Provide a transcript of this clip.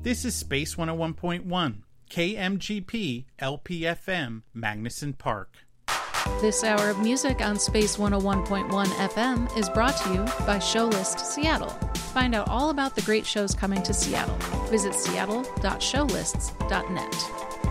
This is Space 101.1, KMGP LPFM, Magnuson Park. This hour of music on Space 101.1 FM is brought to you by Showlist Seattle. Find out all about the great shows coming to Seattle. Visit seattle.showlists.net.